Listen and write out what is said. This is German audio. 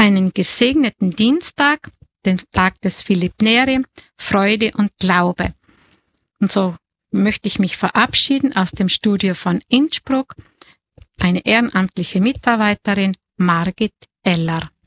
einen gesegneten Dienstag, den Tag des Philipp Neri, Freude und Glaube. Und so möchte ich mich verabschieden aus dem Studio von Innsbruck, eine ehrenamtliche Mitarbeiterin, Margit Eller.